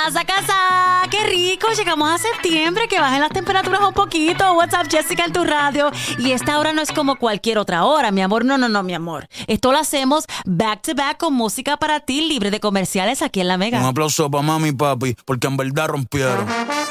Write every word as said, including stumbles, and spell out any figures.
Casa, casa, qué rico, llegamos a septiembre, que bajen las temperaturas un poquito. What's up, Jessica en tu radio. Y esta hora no es como cualquier otra hora, mi amor, no, no, no, mi amor. Esto lo hacemos back to back con música para ti, libre de comerciales aquí en La Mega. Un aplauso para mami y papi, porque en verdad rompieron.